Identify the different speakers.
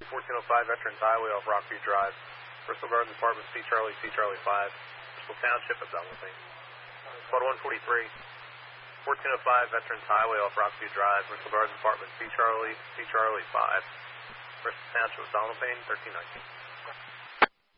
Speaker 1: 1405 Veterans Highway off Rockview Drive. Bristol Gardens Apartments, C Charlie 5. Bristol Township of Bellefontaine. Squad 143. 1405 Veterans Highway off Rockview Drive. Bristol Gardens Apartments, C Charlie 5. Bristol Township of Bellefontaine, 1319.